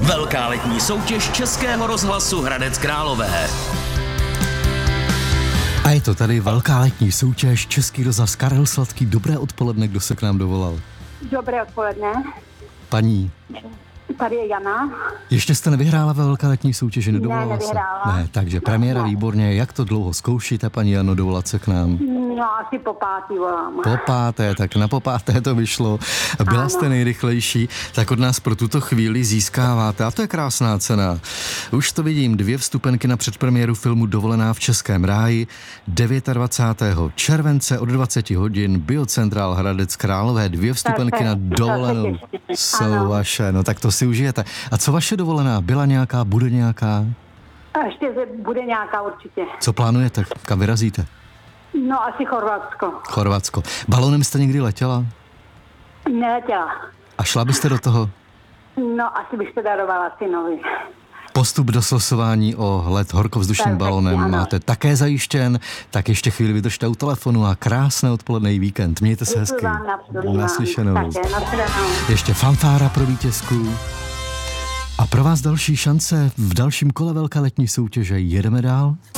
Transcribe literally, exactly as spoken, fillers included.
Velká letní soutěž Českého rozhlasu Hradec Králové. A je to tady velká letní soutěž Český rozhlas. Karel Sladký, dobré odpoledne, kdo se k nám dovolal? Dobré odpoledne. Paní? Tady je Jana. Ještě jste nevyhrála ve velké letní soutěži, nedovolala Ne, nevyhrála. se? Ne, takže premiéra Ne. Výborně. Jak to dlouho zkoušíte, paní Jano, dovolat se k nám? No, asi po pátý volám. Po páté, tak na po páté to vyšlo. Byla Ano. jste nejrychlejší, tak od nás pro tuto chvíli získáváte, a to je krásná cena. Už to vidím, dvě vstupenky na předpremiéru filmu Dovolená v Českém ráji, dvacátého devátého července od dvacet hodin, Biocentrál Hradec Králové, dvě vstupenky na dovolenou. Jsou vaše, no tak to si užijete. A co vaše dovolená? Byla nějaká, bude nějaká? A ještě ze- bude nějaká určitě. Co plánujete? Kam vyrazíte? No, asi Chorvatsko. Chorvatsko. Balonem jste někdy letěla? Neletěla. A šla byste do toho? No, asi bych se darovala synovi. Postup do slosování o let horkovzdušným Perfektně, balonem ano. máte také zajištěn, tak ještě chvíli vydržte u telefonu a krásné odpoledne i víkend. Mějte se hezky. Děkuji vám, navzdory vám. Naslyšenou. Také, nashledanou. Ještě fanfára pro vítězku. A pro vás další šance v dalším kole velké letní soutěže. Jedeme dál.